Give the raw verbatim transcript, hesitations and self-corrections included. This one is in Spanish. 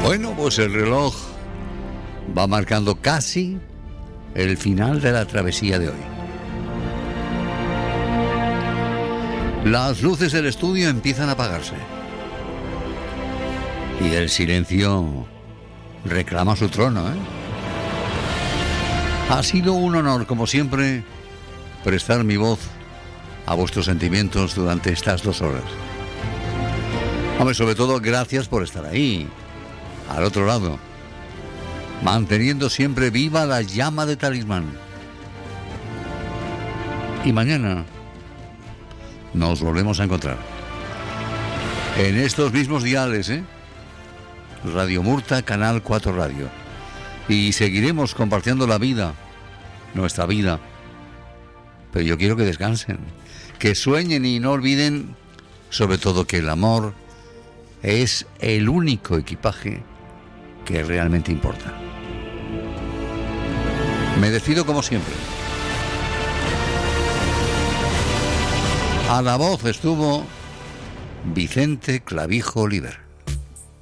Bueno, pues el reloj va marcando casi el final de la travesía de hoy. Las luces del estudio empiezan a apagarse y el silencio reclama su trono, ¿eh? Ha sido un honor, como siempre, prestar mi voz a vuestros sentimientos durante estas dos horas. Hombre, sobre todo, gracias por estar ahí, al otro lado, manteniendo siempre viva la llama de Talismán. Y mañana nos volvemos a encontrar en estos mismos diales, ¿eh? Radio Murta, Canal cuatro Radio. Y seguiremos compartiendo la vida, nuestra vida. Pero yo quiero que descansen, que sueñen y no olviden, sobre todo, que el amor es el único equipaje que realmente importa. Me despido como siempre. A la voz estuvo Vicente Clavijo Oliver.